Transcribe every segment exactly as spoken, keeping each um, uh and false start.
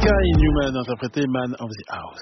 Sky Newman, interprété Man of the House.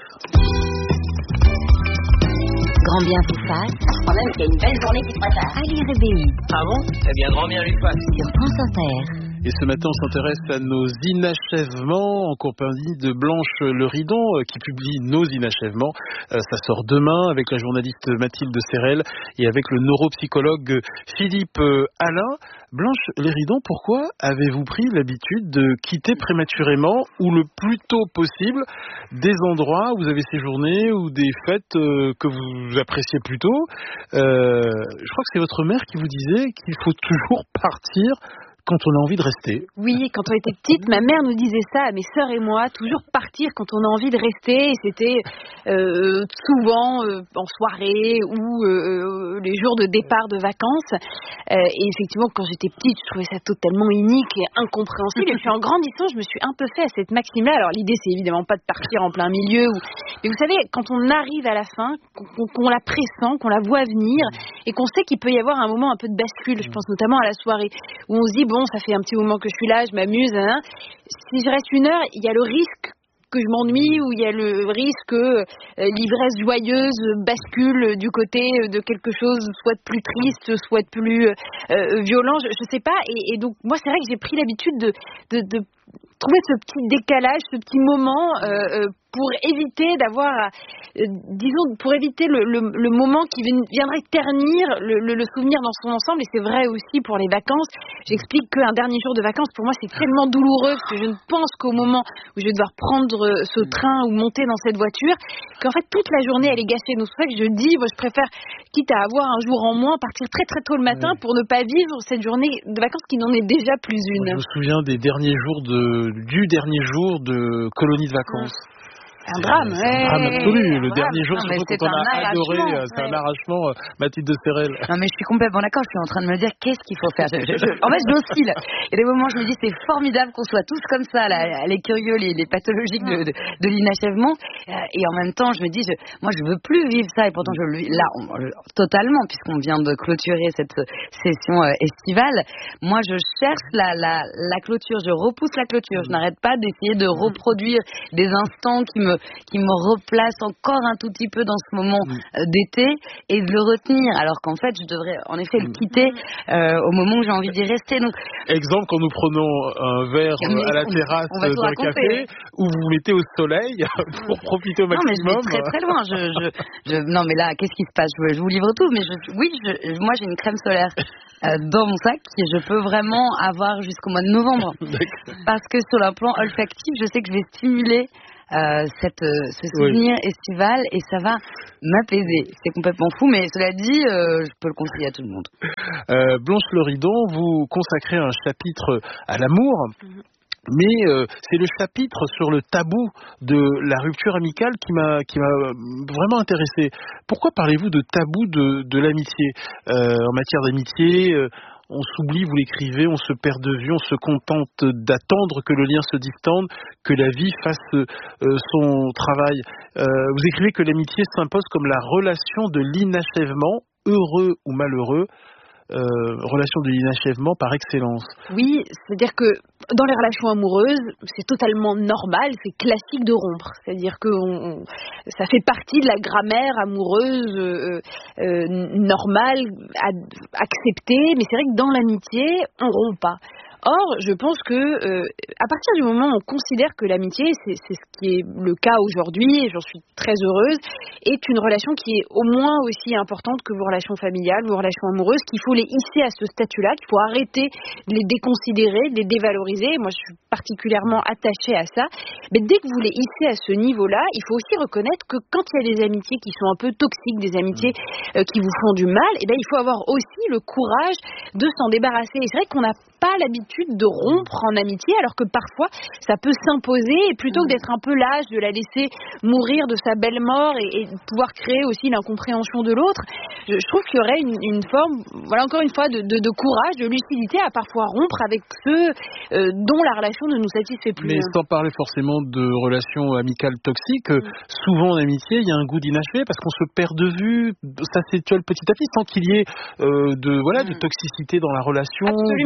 Grand bien vous fasse. Quand même, c'est une belle journée qui se prépare. Ali Réveillé. Ah bon? Eh bien, grand bien lui fasse. Sur France Inter. Et ce matin, on s'intéresse à nos inachèvements en compagnie de Blanche Le Ridon qui publie Nos inachèvements. Ça sort demain avec la journaliste Mathilde Serrel et avec le neuropsychologue Philippe Alain. Blanche Le Ridon, pourquoi avez-vous pris l'habitude de quitter prématurément ou le plus tôt possible des endroits où vous avez séjourné ou des fêtes que vous appréciez plutôt? euh, Je crois que c'est votre mère qui vous disait qu'il faut toujours partir quand on a envie de rester. Oui, quand on était petite, ma mère nous disait ça, mes sœurs et moi, toujours partir quand on a envie de rester. Et c'était euh, souvent euh, en soirée ou euh, les jours de départ de vacances. Euh, et effectivement, quand j'étais petite, je trouvais ça totalement inique et incompréhensible. Et puis en grandissant, je me suis un peu fait à cette maxime-là. Alors l'idée, c'est évidemment pas de partir en plein milieu. Ou... Mais vous savez, quand on arrive à la fin, qu'on, qu'on la pressent, qu'on la voit venir, et qu'on sait qu'il peut y avoir un moment un peu de bascule, je pense notamment à la soirée, où on se dit, bon, ça fait un petit moment que je suis là, je m'amuse. Hein. Si je reste une heure, il y a le risque que je m'ennuie ou il y a le risque que euh, l'ivresse joyeuse bascule du côté de quelque chose soit de plus triste, soit de plus euh, violent, je, je sais pas. Et, et donc, moi, c'est vrai que j'ai pris l'habitude de, de, de trouver ce petit décalage, ce petit moment euh, pour éviter d'avoir, euh, disons, pour éviter le, le, le moment qui viendrait ternir le, le, le souvenir dans son ensemble. Et c'est vrai aussi pour les vacances. J'explique qu'un dernier jour de vacances, pour moi, c'est tellement douloureux parce que je ne pense qu'au moment où je vais devoir prendre ce train ou monter dans cette voiture, qu'en fait, toute la journée, elle est gâchée. Donc, c'est vrai que je dis, moi, je préfère, quitte à avoir un jour en moins, partir très très tôt le matin pour ne pas vivre cette journée de vacances qui n'en est déjà plus une. Je me souviens des derniers jours de, du dernier jour de colonie de vacances. Un drame, c'est un drame ouais, absolu. Le drame. dernier jour, non, surtout quand on a adoré, ouais. c'est un arrachement, Mathilde Serrel. Non, mais je suis complètement d'accord. Je suis en train de me dire qu'est-ce qu'il faut faire. Je, je, je, en fait, j'oscille. Il y a des moments où je me dis c'est formidable qu'on soit tous comme ça, là, les curieux, les, les pathologiques de, de, de l'inachèvement. Et en même temps, je me dis, je, moi, je veux plus vivre ça. Et pourtant, je le vis là, on, totalement, puisqu'on vient de clôturer cette session estivale. Moi, je cherche la, la, la clôture. Je repousse la clôture. Je n'arrête pas d'essayer de reproduire des instants qui me, qui me replace encore un tout petit peu dans ce moment euh, d'été et de le retenir, alors qu'en fait je devrais en effet le quitter euh, au moment où j'ai envie d'y rester. Donc, exemple, quand nous prenons un verre euh, à la terrasse d'un café où vous vous mettez au soleil pour profiter au maximum. Non, mais je vais très très loin. Je, je, je, non mais là, qu'est-ce qui se passe? je, je vous livre tout, mais je, oui, je, moi j'ai une crème solaire euh, dans mon sac que je peux vraiment avoir jusqu'au mois de novembre. Parce que sur le plan olfactif, je sais que je vais stimuler Euh, cette, euh, ce souvenir oui. estival et ça va m'apaiser. C'est complètement fou, mais cela dit, euh, je peux le conseiller à tout le monde. Euh, Blanche Le Ridon, vous consacrez un chapitre à l'amour. Mm-hmm. Mais euh, c'est le chapitre sur le tabou de la rupture amicale qui m'a qui m'a vraiment intéressé. Pourquoi parlez-vous de tabou de, de l'amitié euh, en matière d'amitié? euh, On s'oublie, vous l'écrivez, on se perd de vue, on se contente d'attendre que le lien se distende, que la vie fasse euh, son travail. Euh, vous écrivez que l'amitié s'impose comme la relation de l'inachèvement, heureux ou malheureux, euh, relation de l'inachèvement par excellence. Oui, c'est-à-dire que dans les relations amoureuses, c'est totalement normal, c'est classique de rompre. C'est-à-dire que on, on, ça fait partie de la grammaire amoureuse euh, euh, normale, ad, acceptée, mais c'est vrai que dans l'amitié, on rompt pas. Or, je pense que euh, à partir du moment où on considère que l'amitié, c'est, c'est ce qui est le cas aujourd'hui, et j'en suis très heureuse, est une relation qui est au moins aussi importante que vos relations familiales, vos relations amoureuses, qu'il faut les hisser à ce statut-là, qu'il faut arrêter de les déconsidérer, de les dévaloriser. Moi, je suis particulièrement attachée à ça. Mais dès que vous les hissez à ce niveau-là, il faut aussi reconnaître que quand il y a des amitiés qui sont un peu toxiques, des amitiés euh, qui vous font du mal, eh bien, il faut avoir aussi le courage de s'en débarrasser. Et c'est vrai qu'on n'a pas l'habitude de rompre en amitié, alors que parfois ça peut s'imposer, et plutôt que d'être un peu lâche, de la laisser mourir de sa belle mort et, et pouvoir créer aussi l'incompréhension de l'autre, je, je trouve qu'il y aurait une, une forme, voilà, encore une fois, de, de, de courage, de lucidité à parfois rompre avec ceux euh, dont la relation ne nous satisfait plus. Mais sans parler forcément de relations amicales toxiques, mm. souvent en amitié il y a un goût d'inachevé parce qu'on se perd de vue, ça s'étiole petit à petit sans qu'il y ait euh, de, voilà, mm. de toxicité dans la relation. Absolument. De...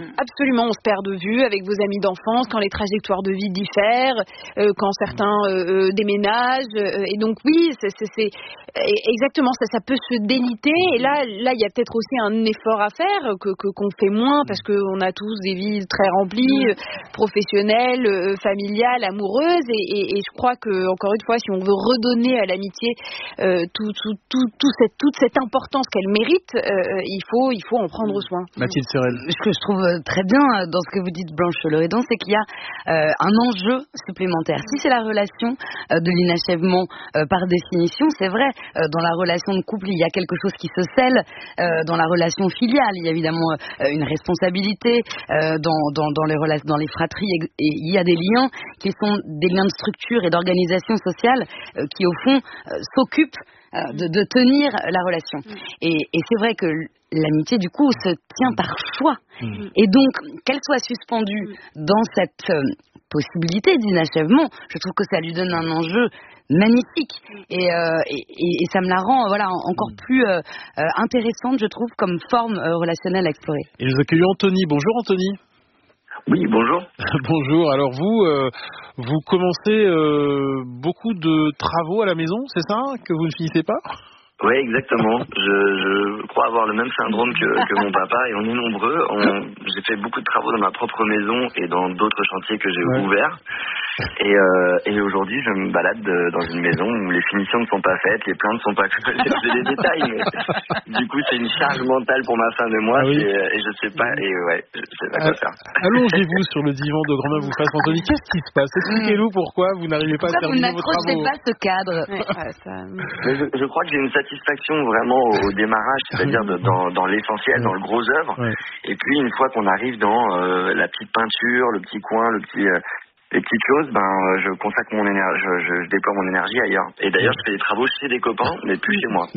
Absolument, on se perd de vue avec vos amis d'enfance quand les trajectoires de vie diffèrent, euh, quand certains euh, déménagent. Euh, et donc oui, c'est, c'est, c'est exactement ça, ça peut se déliter. Et là, là, il y a peut-être aussi un effort à faire que, que qu'on fait moins parce qu'on a tous des vies très remplies, euh, professionnelles, euh, familiales, amoureuses. Et, et, et je crois que encore une fois, si on veut redonner à l'amitié euh, tout, tout, tout, tout cette, toute cette importance qu'elle mérite, euh, il faut, il faut en prendre soin. Mathilde Serrel. Ce que je trouve très bien dans ce que vous dites, Blanche Loredon, c'est qu'il y a euh, un enjeu supplémentaire. Si c'est la relation euh, de l'inachèvement euh, par définition, c'est vrai, euh, dans la relation de couple, il y a quelque chose qui se scelle. Euh, dans la relation filiale, il y a évidemment euh, une responsabilité. Euh, dans, dans, dans, les relations, dans les fratries, et, et il y a des liens qui sont des liens de structure et d'organisation sociale euh, qui, au fond, euh, s'occupent euh, de, de tenir la relation. Et, et c'est vrai que l'amitié, du coup, se tient par choix. Mmh. Et donc, qu'elle soit suspendue dans cette euh, possibilité d'inachèvement, je trouve que ça lui donne un enjeu magnifique. Et, euh, et, et ça me la rend voilà, encore plus euh, euh, intéressante, je trouve, comme forme euh, relationnelle à explorer. Et nous accueillons Anthony. Bonjour Anthony. Oui, bonjour. Bonjour. Alors vous, euh, vous commencez euh, beaucoup de travaux à la maison, c'est ça, que vous ne finissez pas ? Oui, exactement. Je, je crois avoir le même syndrome que, que mon papa et on est nombreux. On, j'ai fait beaucoup de travaux dans ma propre maison et dans d'autres chantiers que j'ai ouais. ouverts. Et, euh, et aujourd'hui, je me balade de, dans une maison où les finitions ne sont pas faites, les plans ne sont pas faits. C'est des détails, mais du coup, c'est une charge mentale pour ma femme et moi. Ah oui. et, et je sais pas, et ouais, je sais pas quoi faire. Allongez-vous sur le divan de grand-mère vous fasse Anthony. Qu'est-ce qui se passe? Expliquez-nous pourquoi vous n'arrivez pas pourquoi à terminer vos travaux. Vous n'accrochez pas ce cadre. Ouais, ouais, ça... mais je, je crois que j'ai une satisfaction vraiment au, au démarrage, c'est-à-dire de, dans, dans l'essentiel, dans le gros œuvre. Ouais. Et puis, une fois qu'on arrive dans euh, la petite peinture, le petit coin, le petit... Euh, les petites choses, ben, je consacre mon énergie, je, je, je déploie mon énergie ailleurs. Et d'ailleurs, je fais des travaux chez des copains, mais plus chez moi.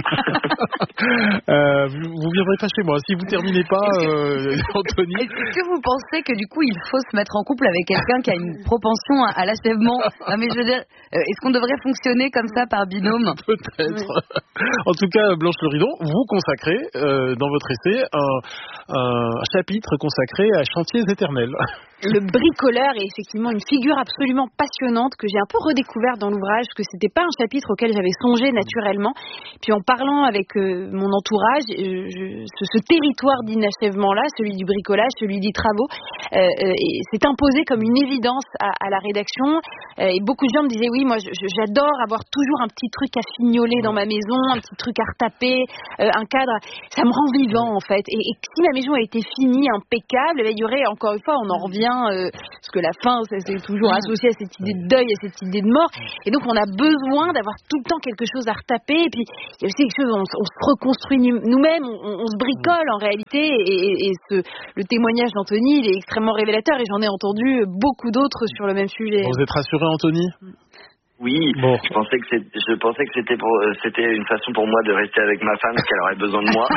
euh, vous, vous viendrez pas chez moi si vous terminez pas, euh, Anthony. Est-ce que vous pensez que du coup, il faut se mettre en couple avec quelqu'un qui a une propension à, à l'achèvement? Non, mais je veux dire, est-ce qu'on devrait fonctionner comme ça par binôme? Peut-être. Oui. En tout cas, Blanche Loredon, vous consacrez euh, dans votre essai un, un chapitre consacré à Chantiers éternels. Le bricoleur est effectivement une figure absolument passionnante que j'ai un peu redécouverte dans l'ouvrage, que c'était pas un chapitre auquel j'avais songé naturellement. Puis en parlant avec euh, mon entourage, euh, je, ce, ce territoire d'inachèvement-là, celui du bricolage, celui des travaux, euh, euh, s'est imposé comme une évidence à, à la rédaction. Euh, et beaucoup de gens me disaient oui, moi je, j'adore avoir toujours un petit truc à fignoler dans ma maison, un petit truc à retaper, euh, un cadre. Ça me rend vivant en fait. Et, et si ma maison a été finie, impeccable, il y aurait encore une fois, on en revient. Euh, parce que la fin, c'est, c'est toujours associé à cette idée de deuil, à cette idée de mort. Et donc, on a besoin d'avoir tout le temps quelque chose à retaper. Et puis, il y a aussi quelque chose, on, on se reconstruit nous-mêmes, on, on se bricole en réalité. Et, et, et ce, le témoignage d'Anthony, il est extrêmement révélateur. Et j'en ai entendu beaucoup d'autres sur le même sujet. Vous êtes rassuré, Anthony ? Oui, bon. je pensais que c'est, je pensais que c'était pour, c'était une façon pour moi de rester avec ma femme parce qu'elle aurait besoin de moi.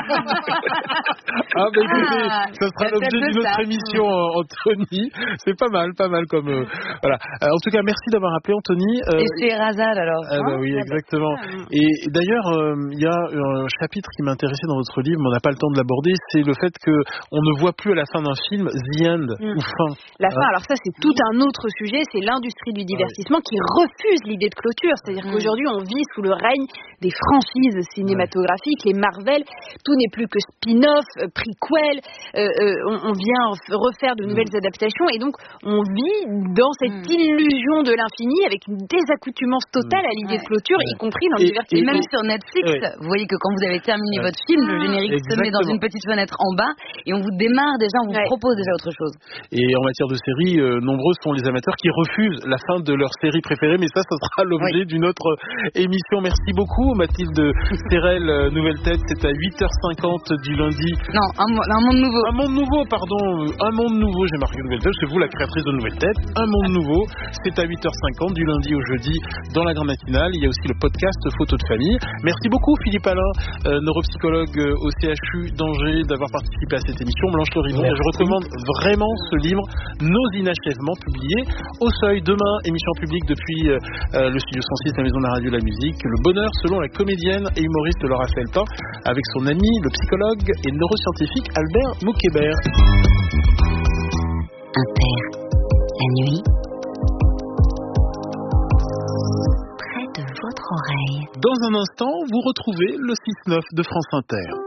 ah ben écoutez, ah, ça sera l'objet d'une autre émission, Anthony. C'est pas mal, pas mal comme euh, voilà. Euh, en tout cas, merci d'avoir appelé Anthony. Euh, Et c'est Razal alors. Ah ben oui, exactement. Et, et d'ailleurs, il euh, y a un chapitre qui m'intéressait dans votre livre, mais on n'a pas le temps de l'aborder. C'est le fait que on ne voit plus à la fin d'un film The End mm. ou fin. La fin. Hein? Alors ça, c'est tout un autre sujet. C'est l'industrie du divertissement ah, oui. qui refuse l'idée de clôture, c'est-à-dire mmh. qu'aujourd'hui on vit sous le règne des franchises cinématographiques, ouais. les Marvel, tout n'est plus que spin-off, euh, prequel, euh, euh, on, on vient refaire de nouvelles mmh. adaptations et donc on vit dans cette mmh. illusion de l'infini avec une désaccoutumance totale à l'idée ouais. de clôture, ouais. y compris dans le divertissement. Et même sur Netflix, ouais. vous voyez que quand vous avez terminé ouais. votre film, le générique Exactement. se met dans une petite fenêtre en bas et on vous démarre déjà, on vous ouais. propose déjà autre chose. Et en matière de série, euh, nombreux sont les amateurs qui refusent la fin de leur série préférée, mais ça, ça sera l'objet oui. d'une autre émission. Merci beaucoup Mathilde Serrel. Nouvelle Tête, c'est à huit heures cinquante du lundi. Non, un, un monde nouveau. Un monde nouveau, pardon. Un monde nouveau, j'ai marqué Nouvelle Tête, c'est vous la créatrice de Nouvelle Tête. Un monde nouveau, c'est à huit heures cinquante du lundi au jeudi dans la grande matinale. Il y a aussi le podcast Photos de famille. Merci beaucoup Philippe Alain, euh, neuropsychologue au C H U d'Angers, d'avoir participé à cette émission. Blanche Loredon, je recommande vraiment ce livre, Nos inachèvements, publié au Seuil. Demain, émission publique depuis euh, le Studio cent six, la maison de la radio de la musique. Le bonheur selon la comédienne et humoriste Laura Felpin avec son ami, le psychologue et neuroscientifique Albert Moukébert. Inter. La nuit, près de votre oreille. Dans un instant, vous retrouvez le six neuf de France Inter.